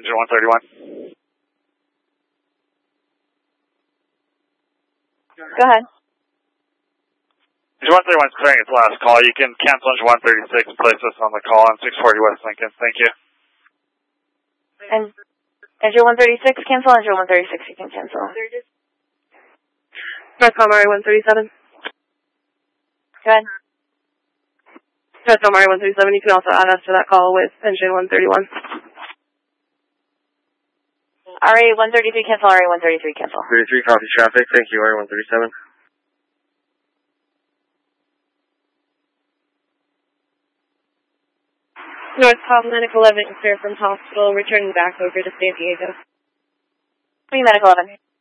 Engine 131. Go ahead. Engine 131 is clearing its last call. You can cancel engine 136 and place us on the call on 640 West Lincoln. Thank you. And engine 136, cancel. Engine 136, you can cancel. North Palmari 137. Go ahead. North Palmari 137, you can also add us to that call with engine 131. RA 133, cancel. RA 133, cancel. 33, copy traffic. Thank you, RA 137. North Palm Medical 11, clear from hospital, returning back over to San Diego. Medical 11.